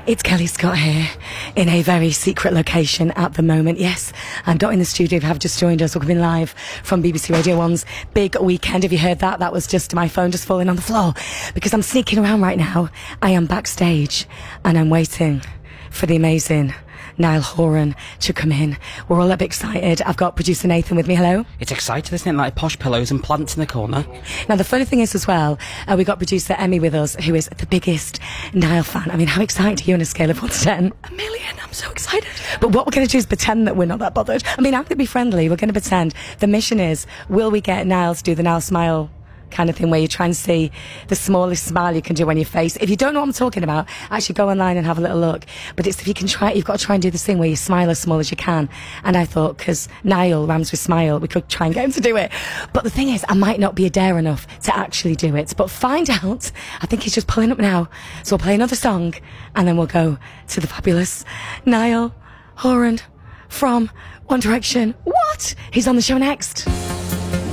It's Kelly Scott here in a very secret location at the moment. Yes, I'm not in the studio. If you have just joined us, we're coming live from BBC Radio 1's big weekend. Have you heard that? That was just my phone just falling on the floor because I'm sneaking around right now. I am backstage and I'm waiting for the amazing Niall Horan to come in. We're all a bit excited. I've got producer Nathan with me. Hello. It's exciting, isn't it? Like posh pillows and plants in the corner. Now, the funny thing is as well, we got producer Emmy with us, who is the biggest Niall fan. I mean, how excited are you on a scale of 1 to 10? A million. I'm so excited. But what we're going to do is pretend that we're not that bothered. I mean, I'm going to be friendly. We're going to pretend. The mission is, will we get Niall to do the Niall smile kind of thing where you try and see the smallest smile you can do on your face. If you don't know what I'm talking about, actually go online and have a little look. But it's if you can try, you've got to try and do this thing where you smile as small as you can. And I thought, because Niall rhymes with smile, we could try and get him to do it. But the thing is, I might not be a dare enough to actually do it. But find out. I think he's just pulling up now. So we'll play another song and then we'll go to the fabulous Niall Horan from One Direction. What? He's on the show next.